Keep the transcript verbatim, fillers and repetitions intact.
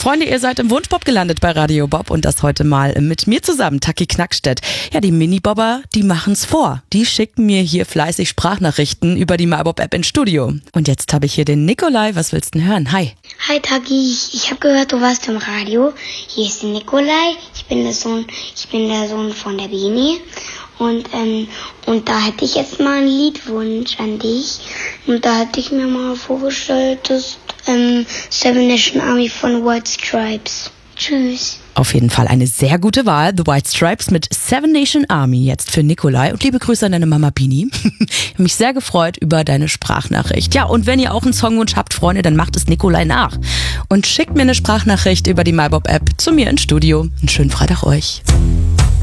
Freunde, ihr seid im Wunschbob gelandet bei Radio Bob und das heute mal mit mir zusammen, Taki Knackstedt. Ja, die Mini-Bobber, die machen's vor. Die schicken mir hier fleißig Sprachnachrichten über die MyBob-App ins Studio. Und jetzt habe ich hier den Nikolai. Was willst du denn hören? Hi. Hi Taki, ich habe gehört, du warst im Radio. Hier ist der Nikolai. Ich bin der Sohn, ich bin der Sohn von der Bini. Und, ähm, und da hätte ich jetzt mal einen Liedwunsch an dich. Und da hätte ich mir mal vorgestellt, das ähm, Seven Nation Army von White Stripes. Tschüss. Auf jeden Fall eine sehr gute Wahl. The White Stripes mit Seven Nation Army jetzt für Nikolai. Und liebe Grüße an deine Mama Bini. Ich habe mich sehr gefreut über deine Sprachnachricht. Ja, und wenn ihr auch einen Songwunsch habt, Freunde, dann macht es Nikolai nach. Und schickt mir eine Sprachnachricht über die MyBob-App zu mir ins Studio. Einen schönen Freitag euch.